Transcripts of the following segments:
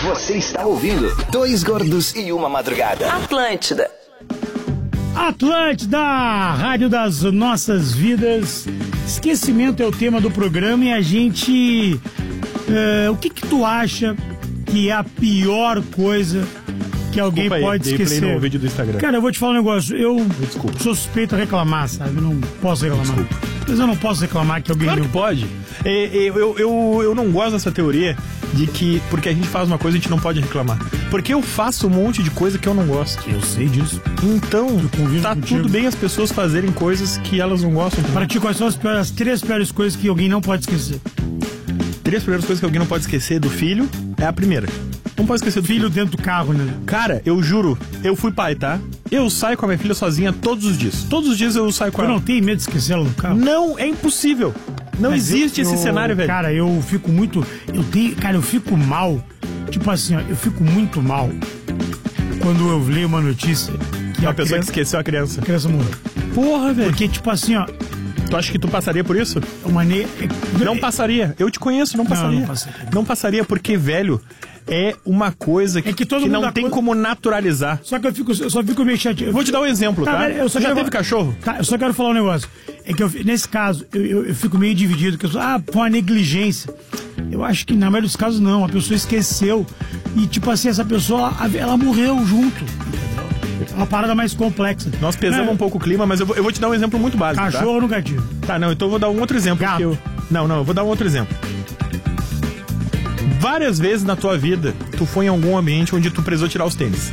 Você está ouvindo Dois Gordos e uma Madrugada. Atlântida. Atlântida, rádio das nossas vidas. Esquecimento é o tema do programa e a gente... o que tu acha que é a pior coisa que alguém pode esquecer? Play no vídeo do Instagram. Cara, eu vou te falar um negócio. Eu sou suspeito a reclamar, sabe? Eu não posso reclamar. Mas eu não posso reclamar que alguém... Claro não que pode. Eu não gosto dessa teoria de que porque a gente faz uma coisa a gente não pode reclamar. Porque eu faço um monte de coisa que eu não gosto. Eu sei disso. Então, tá contigo. tudo bem as pessoas fazerem coisas que elas não gostam. Para ti, quais são as três piores coisas que alguém não pode esquecer? Três primeiras coisas que alguém não pode esquecer do filho é a primeira. Não pode esquecer do filho dentro do carro, né? Cara, eu juro, eu fui pai, tá? Eu saio com a minha filha sozinha todos os dias. Todos os dias eu saio com ela. Tu não tem medo de esquecê-la no carro? Não, é impossível. Não existe esse cenário, velho. Cara, eu fico muito... eu fico mal. Tipo assim, ó, eu fico muito mal quando eu leio uma notícia que uma pessoa que esqueceu a criança. A criança morreu. Porra, velho. Porque, tipo assim, ó... Tu acha que tu passaria por isso? Não passaria. Eu te conheço, não passaria. Não passaria porque, velho, é uma coisa que não tem como naturalizar. Só que eu só fico meio chateado. Eu vou te dar um exemplo, tá? Você já teve cachorro? Tá, eu só quero falar um negócio. É que nesse caso, eu fico meio dividido. Que foi uma negligência. Eu acho que na maioria dos casos não. A pessoa esqueceu. E tipo assim, essa pessoa, ela morreu junto. É uma parada mais complexa. Nós pesamos um pouco o clima, mas eu vou te dar um exemplo muito básico. Cachorro no gatinho. Tá, não, então eu vou dar um outro exemplo. Não, eu vou dar um outro exemplo. Várias vezes na tua vida, tu foi em algum ambiente onde tu precisou tirar os tênis.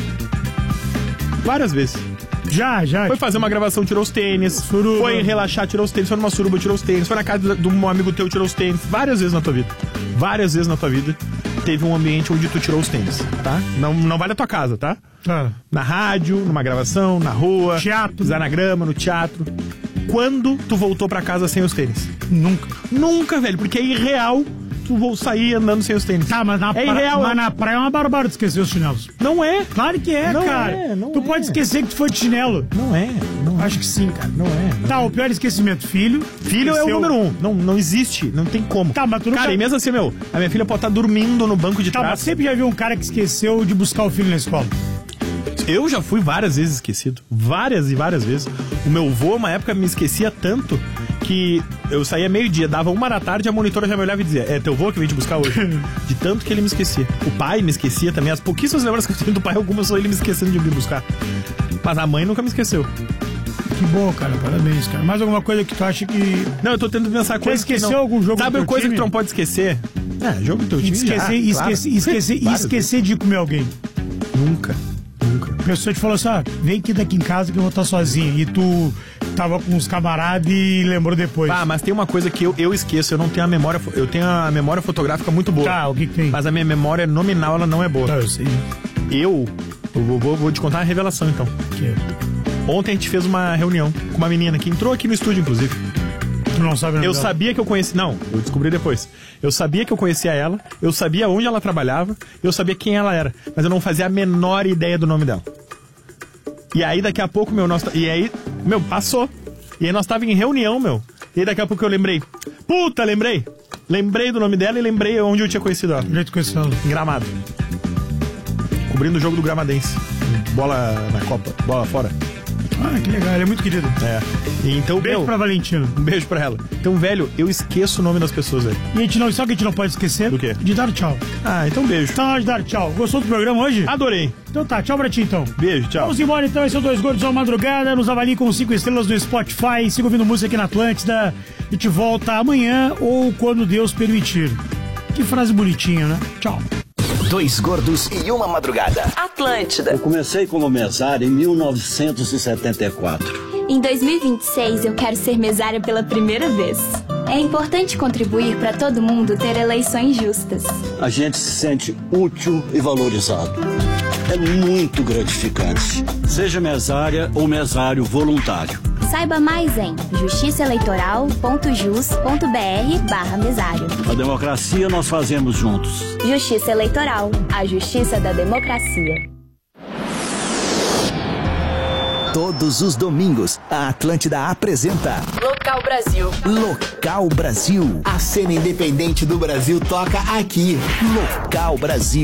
Várias vezes. Já. Foi fazer uma gravação, tirou os tênis. Suruba. Foi relaxar, tirou os tênis. Foi numa suruba, tirou os tênis. Foi na casa de um amigo teu, tirou os tênis. Várias vezes na tua vida. Várias vezes na tua vida teve um ambiente onde tu tirou os tênis, tá? Não vai na tua casa, tá? Na rádio, numa gravação, na rua. Teatro. Pisar na grama, no teatro. Quando tu voltou pra casa sem os tênis? Nunca, velho, porque é irreal tu sair andando sem os tênis. Tá, mas na praia é uma barbárie esquecer os chinelos. Não é. Claro que é, cara. Tu pode esquecer que tu foi de chinelo. Não é. Acho que sim, cara. Não é. Tá, o pior esquecimento. Filho é o número 1. Não existe. Não tem como. Tá, mas tu nunca... Cara, e mesmo assim, a minha filha pode estar dormindo no banco de trás. Mas sempre já viu um cara que esqueceu de buscar o filho na escola. Eu já fui várias vezes esquecido. Várias e várias vezes. O meu vô, uma época, me esquecia tanto que eu saía meio-dia, dava 1h e a monitora já me olhava e dizia: é teu vô que vem te buscar hoje. De tanto que ele me esquecia. O pai me esquecia também. As pouquíssimas lembranças que eu tenho do pai, algumas são ele me esquecendo de me buscar. Mas a mãe nunca me esqueceu. Que bom, cara. Parabéns, cara. Mais alguma coisa que tu acha que... Não, eu tô tentando pensar coisas que esqueceu algum jogo do teu time? Sabe coisa que tu não pode esquecer? Jogo do teu time. Esquecer de comer alguém. Nunca. A pessoa te falou assim: vem aqui daqui em casa que eu vou estar sozinho. E tu tava com uns camaradas e lembrou depois. Mas tem uma coisa que eu esqueço. Eu não tenho a memória. Eu tenho a memória fotográfica muito boa. Tá, o que tem? Mas a minha memória nominal, ela não é boa. Tá, eu sei. Eu vou te contar uma revelação, então. Ontem a gente fez uma reunião com uma menina que entrou aqui no estúdio, inclusive. Tu não sabe nada? Eu sabia que eu conhecia... Não, eu descobri depois. Eu sabia que eu conhecia ela, eu sabia onde ela trabalhava, eu sabia quem ela era, mas eu não fazia a menor ideia do nome dela. E aí, daqui a pouco, passou. E aí nós tava em reunião, E aí, daqui a pouco eu lembrei. Lembrei do nome dela e lembrei onde eu tinha conhecido ela. Em Gramado. Cobrindo o jogo do Gramadense. Bola na Copa, bola fora. Que legal, ele é muito querido. Então, beijo pra Valentina. Um beijo pra ela. Então, velho, eu esqueço o nome das pessoas, velho. E sabe o que a gente não pode esquecer? Do quê? De dar tchau. Então beijo. Tá na hora de dar tchau. Gostou do programa hoje? Adorei. Então tá, tchau pra ti então. Beijo, tchau. Vamos embora então, esse é o Dois Gordos à Madrugada. Nos avalie com 5 estrelas no Spotify. Siga ouvindo música aqui na Atlântida. A gente volta amanhã ou quando Deus permitir. Que frase bonitinha, né? Tchau. Dois Gordos e uma Madrugada. Atlântida. Eu comecei como mesário em 1974. Em 2026, eu quero ser mesária pela primeira vez. É importante contribuir para todo mundo ter eleições justas. A gente se sente útil e valorizado. É muito gratificante. Seja mesária ou mesário voluntário. Saiba mais em justiçaeleitoral.jus.br/mesário. A democracia nós fazemos juntos. Justiça Eleitoral, a justiça da democracia. Todos os domingos, a Atlântida apresenta Local Brasil. Local Brasil. A cena independente do Brasil toca aqui. Local Brasil.